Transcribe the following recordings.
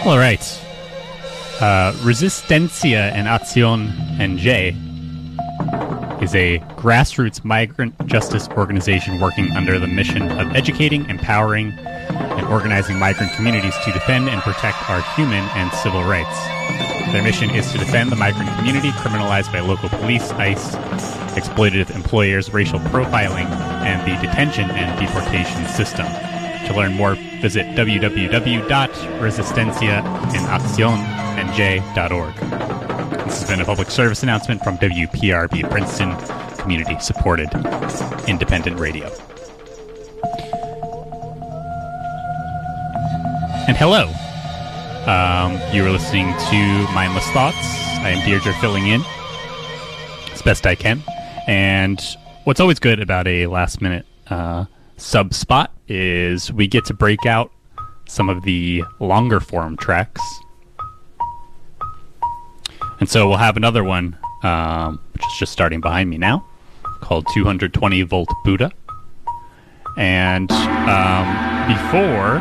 All right. Resistencia en Acción NJ is a grassroots migrant justice organization working under the mission of educating, empowering, and organizing migrant communities to defend and protect our human and civil rights. Their mission is to defend the migrant community criminalized by local police, ICE, exploitative employers, racial profiling, and the detention and deportation system. To learn more, visit www.resistenciaenaccionnj.org. This has been a public service announcement from WPRB Princeton, community-supported independent radio. And hello. You are listening to Mindless Thoughts. I am Deirdre filling in as best I can. And what's always good about a last-minute sub spot is we get to break out some of the longer-form tracks. And so we'll have another one, which is just starting behind me now, called 220 Volt Buddha. And before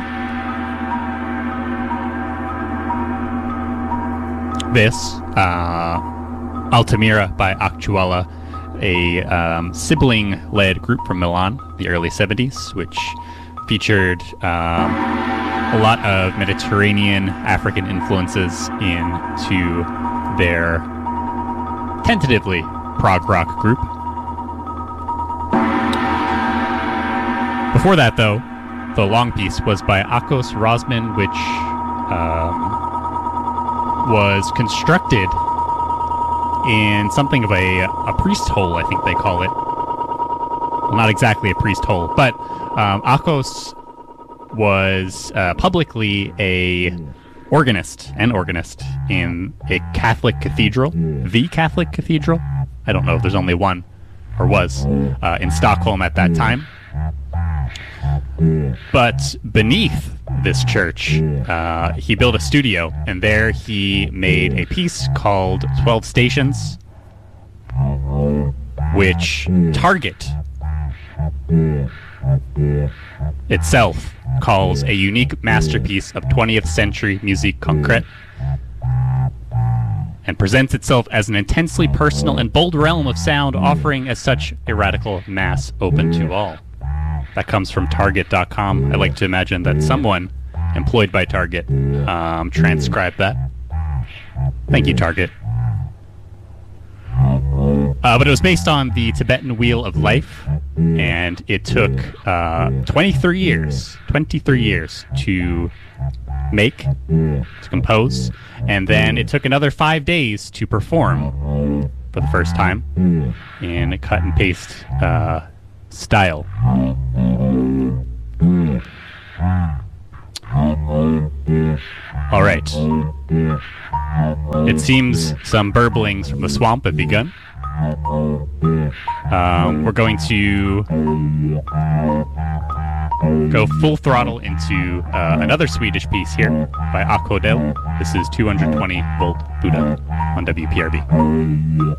this, Altamira by Actuala, a sibling-led group from Milan, the early 70s, which featured a lot of Mediterranean African influences into their tentatively prog rock group. Before that, though, the long piece was by Akos Rosman, which was constructed in something of a priest hole, I think they call it. Well, not exactly a priest hole, but Akos was publicly an organist in a Catholic cathedral, the Catholic cathedral. I don't know if there's only one, or was, in Stockholm at that time. But beneath this church, he built a studio, and there he made a piece called 12 Stations, which Target itself calls a unique masterpiece of 20th century musique concrète, and presents itself as an intensely personal and bold realm of sound, offering as such a radical mass open to all. That comes from Target.com. I like to imagine that someone employed by Target transcribed that. Thank you, Target. But it was based on the Tibetan Wheel of Life, and it took 23 years to make, to compose, and then it took another 5 days to perform for the first time in a cut and paste style. All right. It seems some burblings from the swamp have begun. We're going to go full throttle into another Swedish piece here by Akodel. This is 220 Volt Buddha on WPRB.